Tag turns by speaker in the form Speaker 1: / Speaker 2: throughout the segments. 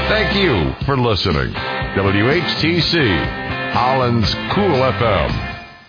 Speaker 1: Thank you for listening. WHTC, Holland's Cool FM.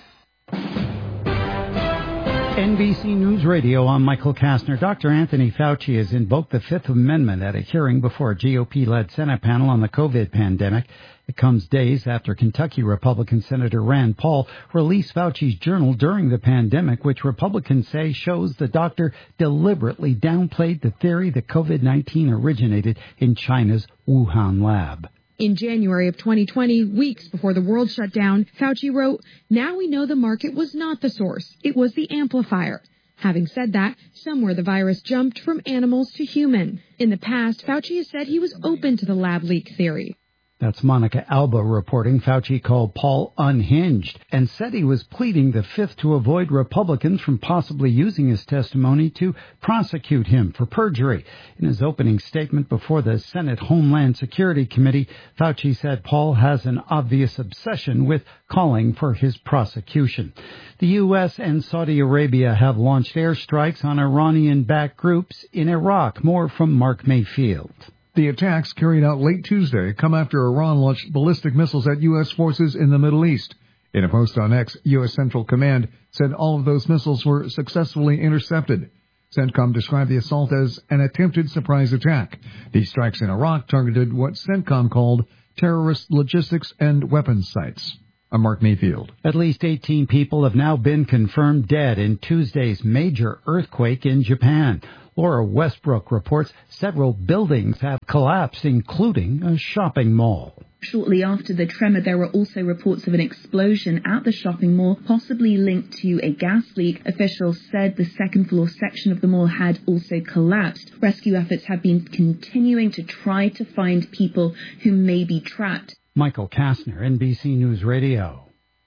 Speaker 2: NBC News Radio, I'm Michael Kastner. Dr. Anthony Fauci has invoked the Fifth Amendment at a hearing before a GOP-led Senate panel on the COVID pandemic. It comes days after Kentucky Republican Senator Rand Paul released Fauci's journal during the pandemic, which Republicans say shows the doctor deliberately downplayed the theory that COVID-19 originated in China's Wuhan lab.
Speaker 3: In January of 2020, weeks before the world shut down, Fauci wrote, "Now we know the market was not the source. It was the amplifier." Having said that, somewhere the virus jumped from animals to human. In the past, Fauci has said he was open to the lab leak theory.
Speaker 2: That's Monica Alba reporting. Fauci called Paul unhinged and said he was pleading the Fifth to avoid Republicans from possibly using his testimony to prosecute him for perjury. In his opening statement before the Senate Homeland Security Committee, Fauci said Paul has an obvious obsession with calling for his prosecution. The U.S. and Saudi Arabia have launched airstrikes on Iranian-backed groups in Iraq. More from Mark Mayfield.
Speaker 4: The attacks carried out late Tuesday come after Iran launched ballistic missiles at U.S. forces in the Middle East. In a post on X, U.S. Central Command said all of those missiles were successfully intercepted. CENTCOM described the assault as an attempted surprise attack. These strikes in Iraq targeted what CENTCOM called terrorist logistics and weapons sites. I'm Mark Mayfield.
Speaker 2: At least 18 people have now been confirmed dead in Tuesday's major earthquake in Japan. Laura Westbrook reports several buildings have collapsed, including a shopping mall.
Speaker 5: Shortly after the tremor, there were also reports of an explosion at the shopping mall, possibly linked to a gas leak. Officials said the second-floor section of the mall had also collapsed. Rescue efforts have been continuing to try to find people who may be trapped.
Speaker 2: Michael Kastner, NBC News Radio.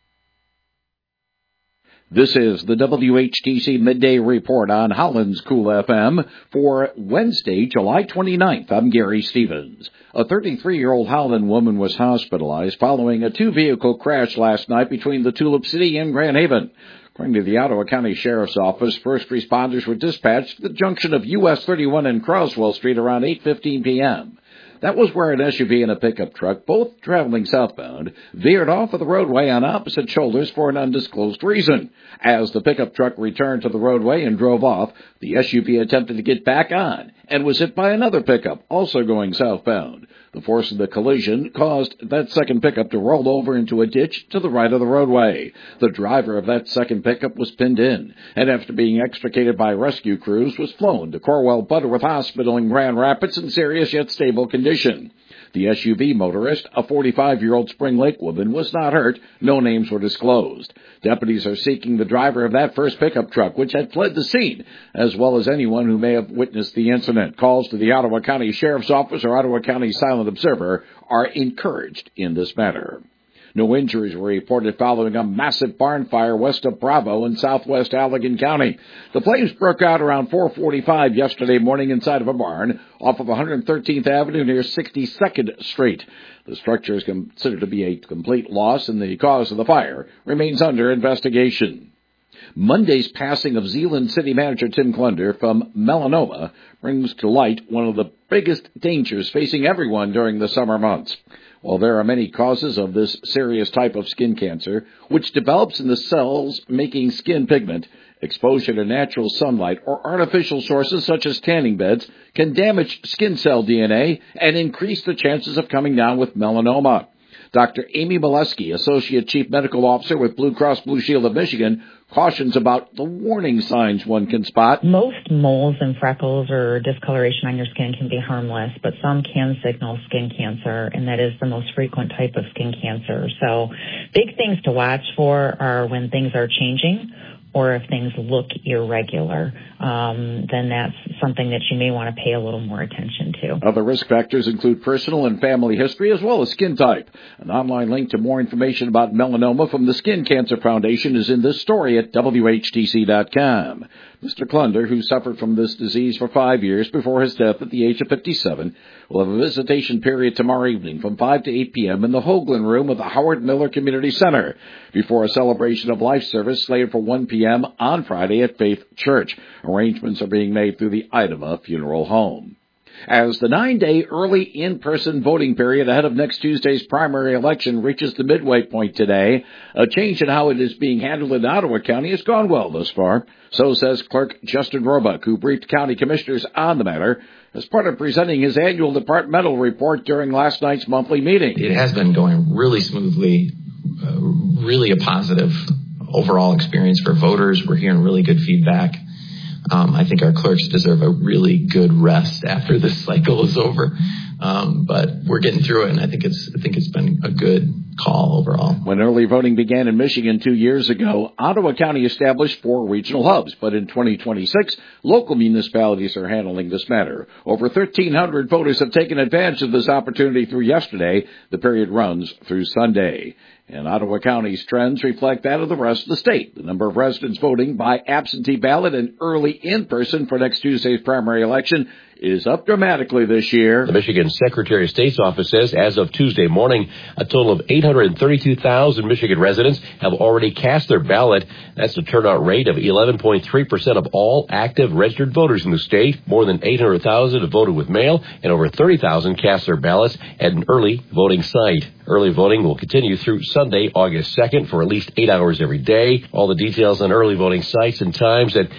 Speaker 6: This is the WHTC Midday Report on Holland's Cool FM for Wednesday, July 29th. I'm Gary Stevens. A 33-year-old Holland woman was hospitalized following a two-vehicle crash last night between the Tulip City and Grand Haven. According to the Ottawa County Sheriff's Office, first responders were dispatched to the junction of US 31 and Croswell Street around 8:15 p.m. That was where an SUV and a pickup truck, both traveling southbound, veered off of the roadway on opposite shoulders for an undisclosed reason. As the pickup truck returned to the roadway and drove off, the SUV attempted to get back on and was hit by another pickup, also going southbound. The force of the collision caused that second pickup to roll over into a ditch to the right of the roadway. The driver of that second pickup was pinned in, and after being extricated by rescue crews, was flown to Corwell Butterworth Hospital in Grand Rapids in serious yet stable condition. The SUV motorist, a 45-year-old Spring Lake woman, was not hurt. No names were disclosed. Deputies are seeking the driver of that first pickup truck, which had fled the scene, as well as anyone who may have witnessed the incident. Calls to the Ottawa County Sheriff's Office or Ottawa County Silent Observer are encouraged in this matter. No injuries were reported following a massive barn fire west of Bravo in southwest Allegan County. The flames broke out around 4:45 yesterday morning inside of a barn off of 113th Avenue near 62nd Street. The structure is considered to be a complete loss, and the cause of the fire remains under investigation. Monday's passing of Zeeland City Manager Tim Clunder from melanoma brings to light one of the biggest dangers facing everyone during the summer months. While there are many causes of this serious type of skin cancer, which develops in the cells making skin pigment, exposure to natural sunlight or artificial sources such as tanning beds can damage skin cell DNA and increase the chances of coming down with melanoma. Dr. Amy Molesky, Associate Chief Medical Officer with Blue Cross Blue Shield of Michigan, cautions about the warning signs one can spot.
Speaker 7: Most moles and freckles or discoloration on your skin can be harmless, but some can signal skin cancer, and that is the most frequent type of skin cancer. So big things to watch for are when things are changing or if things look irregular. Then that's something that you may want to pay a little more attention to.
Speaker 6: Other risk factors include personal and family history as well as skin type. An online link to more information about melanoma from the Skin Cancer Foundation is in this story at WHTC.com. Mr. Clunder, who suffered from this disease for 5 years before his death at the age of 57, will have a visitation period tomorrow evening from 5 to 8 p.m. in the Hoagland Room of the Howard Miller Community Center before a celebration of life service slated for 1 p.m. on Friday at Faith Church. Arrangements are being made through the Idema Funeral Home. As the 9-day early in-person voting period ahead of next Tuesday's primary election reaches the midway point today, a change in how it is being handled in Ottawa County has gone well thus far. So says Clerk Justin Roebuck, who briefed county commissioners on the matter as part of presenting his annual departmental report during last night's monthly meeting.
Speaker 8: It has been going really smoothly, really a positive overall experience for voters. We're hearing really good feedback. I think our clerks deserve a really good rest after this cycle is over. But we're getting through it, and I think it's been a good call overall.
Speaker 6: When early voting began in Michigan 2 years ago, Ottawa County established 4 regional hubs. But in 2026, local municipalities are handling this matter. Over 1,300 voters have taken advantage of this opportunity through yesterday. The period runs through Sunday. And Ottawa County's trends reflect that of the rest of the state. The number of residents voting by absentee ballot and early in-person for next Tuesday's primary election is up dramatically this year.
Speaker 9: The Michigan Secretary of State's office says as of Tuesday morning, a total of 832,000 Michigan residents have already cast their ballot. That's a turnout rate of 11.3% of all active registered voters in the state. More than 800,000 have voted with mail, and over 30,000 cast their ballots at an early voting site. Early voting will continue through Sunday, August 2nd, for at least 8 hours every day. All the details on early voting sites and times at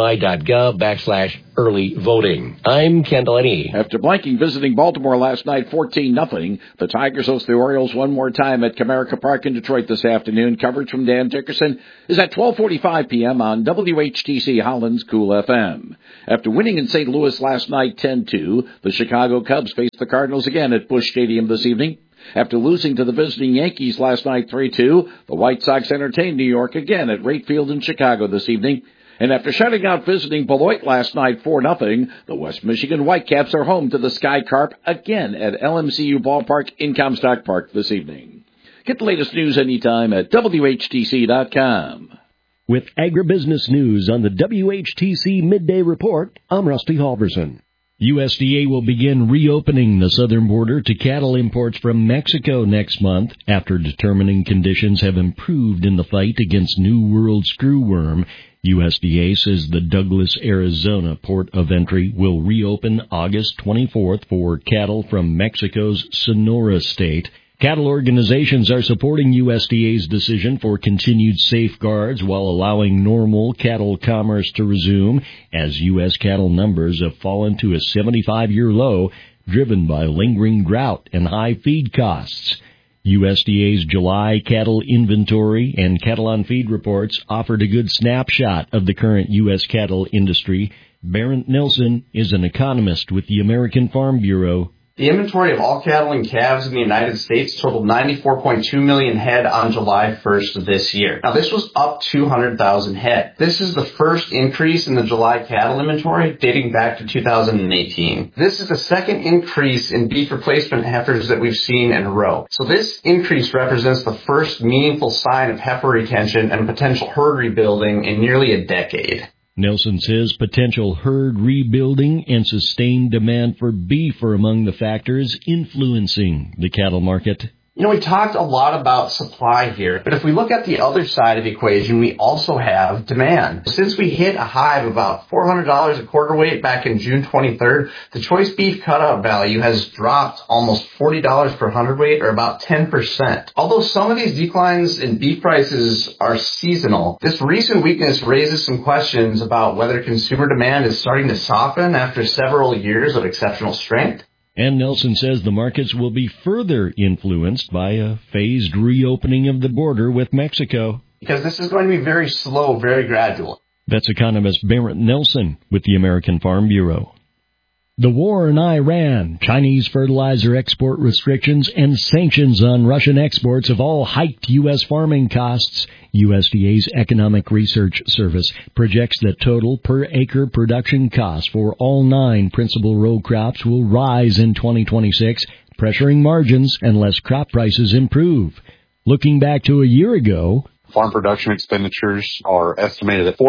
Speaker 9: mi.gov/early voting. I'm Kendall Eddy.
Speaker 6: After blanking visiting Baltimore last night 14-0, the Tigers host the Orioles one more time at Comerica Park in Detroit this afternoon. Coverage from Dan Dickerson is at 12:45 p.m. on WHTC Holland's Cool FM. After winning in St. Louis last night 10-2, the Chicago Cubs face the Cardinals again at Busch Stadium this evening. After losing to the visiting Yankees last night 3-2, the White Sox entertained New York again at Rate Field in Chicago this evening. And after shutting out visiting Beloit last night 4-0, the West Michigan Whitecaps are home to the Sky Carp again at LMCU Ballpark in Comstock Park this evening. Get the latest news anytime at WHTC.com.
Speaker 10: With agribusiness news on the WHTC Midday Report, I'm Rusty Halverson. USDA will begin reopening the southern border to cattle imports from Mexico next month after determining conditions have improved in the fight against New World screwworm. USDA says the Douglas, Arizona port of entry will reopen August 24th for cattle from Mexico's Sonora state. Cattle organizations are supporting USDA's decision for continued safeguards while allowing normal cattle commerce to resume as U.S. cattle numbers have fallen to a 75-year low, driven by lingering drought and high feed costs. USDA's July cattle inventory and cattle on feed reports offered a good snapshot of the current U.S. cattle industry. Barrett Nelson is an economist with the American Farm Bureau.
Speaker 11: The inventory of all cattle and calves in the United States totaled 94.2 million head on July 1st of this year. Now, this was up 200,000 head. This is the first increase in the July cattle inventory dating back to 2018. This is the second increase in beef replacement heifers that we've seen in a row. So this increase represents the first meaningful sign of heifer retention and potential herd rebuilding in nearly a decade.
Speaker 10: Nelson says potential herd rebuilding and sustained demand for beef are among the factors influencing the cattle market.
Speaker 11: You know, we talked a lot about supply here, but if we look at the other side of the equation, we also have demand. Since we hit a high of about $400 a quarter weight back in June 23rd, the choice beef cutout value has dropped almost $40 per hundredweight, or about 10%. Although some of these declines in beef prices are seasonal, this recent weakness raises some questions about whether consumer demand is starting to soften after several years of exceptional strength.
Speaker 10: And Nelson says the markets will be further influenced by a phased reopening of the border with Mexico.
Speaker 11: Because this is going to be very slow, very gradual.
Speaker 10: That's economist Barrett Nelson with the American Farm Bureau. The war in Iran, Chinese fertilizer export restrictions, and sanctions on Russian exports have all hiked U.S. farming costs. USDA's Economic Research Service projects that total per-acre production costs for all 9 principal row crops will rise in 2026, pressuring margins unless crop prices improve. Looking back to a year ago,
Speaker 12: farm production expenditures are estimated at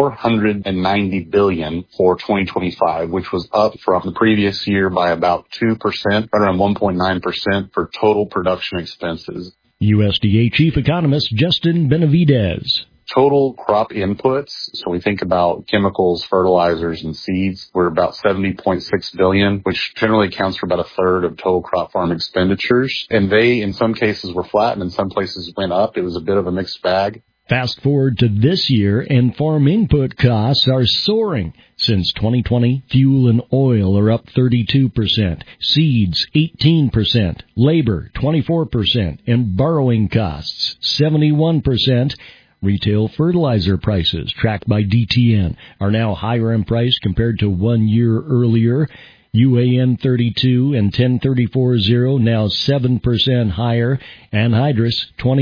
Speaker 12: $490 billion for 2025, which was up from the previous year by about 2%, right around 1.9% for total production expenses.
Speaker 10: USDA Chief Economist Justin Benavidez.
Speaker 12: Total crop inputs, so we think about chemicals, fertilizers, and seeds, we're about $70.6 billion, which generally accounts for about a third of total crop farm expenditures. And they, in some cases, were flat, and in some places went up. It was a bit of a mixed bag.
Speaker 10: Fast forward to this year, and farm input costs are soaring. Since 2020, fuel and oil are up 32%, seeds 18%, labor 24%, and borrowing costs 71%. Retail fertilizer prices, tracked by DTN, are now higher in price compared to 1 year earlier. UAN 32 and 1034-0 now 7% higher, anhydrous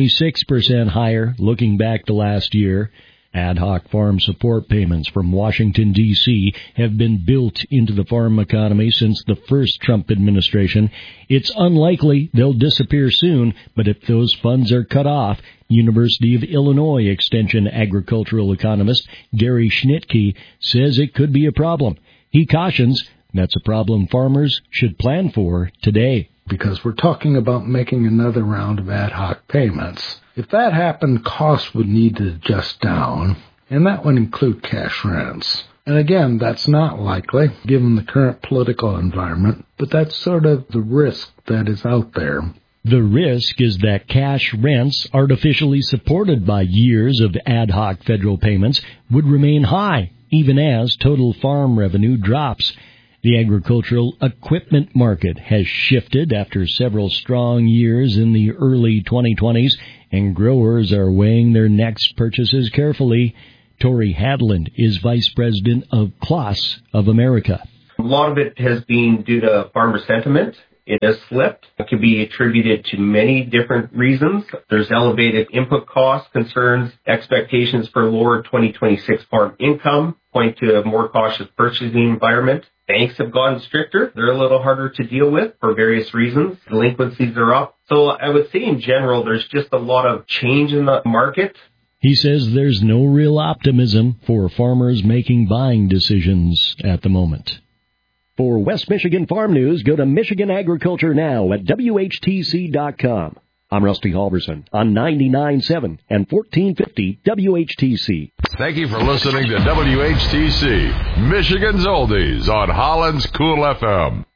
Speaker 10: 26% higher looking back to last year. Ad hoc farm support payments from Washington, D.C. have been built into the farm economy since the first Trump administration. It's unlikely they'll disappear soon, but if those funds are cut off, University of Illinois Extension agricultural economist Gary Schnitke says it could be a problem. He cautions that's a problem farmers should plan for today.
Speaker 13: Because we're talking about making another round of ad hoc payments. If that happened, costs would need to adjust down, and that would include cash rents. And again, that's not likely, given the current political environment, but that's sort of the risk that is out there.
Speaker 10: The risk is that cash rents, artificially supported by years of ad hoc federal payments, would remain high, even as total farm revenue drops. The agricultural equipment market has shifted after several strong years in the early 2020s, and growers are weighing their next purchases carefully. Tori Hadland is Vice President of CLAAS of America.
Speaker 14: A lot of it has been due to farmer sentiment. It has slipped. It can be attributed to many different reasons. There's elevated input cost concerns, expectations for lower 2026 farm income, point to a more cautious purchasing environment. Banks have gotten stricter. They're a little harder to deal with for various reasons. Delinquencies are up. So I would say in general, there's just a lot of change in the market.
Speaker 10: He says there's no real optimism for farmers making buying decisions at the moment. For West Michigan Farm News, go to Michigan Agriculture Now at WHTC.com. I'm Rusty Halverson on 99.7 and 1450 WHTC.
Speaker 1: Thank you for listening to WHTC, Michigan's Oldies on Holland's Cool FM.